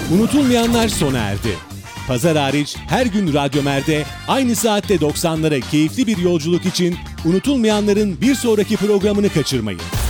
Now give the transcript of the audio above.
Unutulmayanlar sona erdi. Pazar hariç her gün Radyo Mer'de aynı saatte 90'lara keyifli bir yolculuk için unutulmayanların bir sonraki programını kaçırmayın.